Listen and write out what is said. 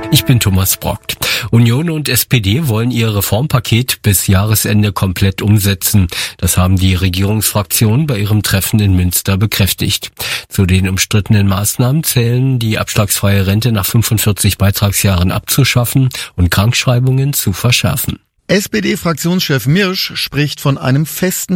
Ich bin Thomas Brockt. Union und SPD wollen ihr Reformpaket bis Jahresende komplett umsetzen. Das haben die Regierungsfraktionen bei ihrem Treffen in Münster bekräftigt. Zu den umstrittenen Maßnahmen zählen, die abschlagsfreie Rente nach 45 Beitragsjahren abzuschaffen und Krankschreibungen zu verschärfen. SPD-Fraktionschef Mirsch spricht von einem festen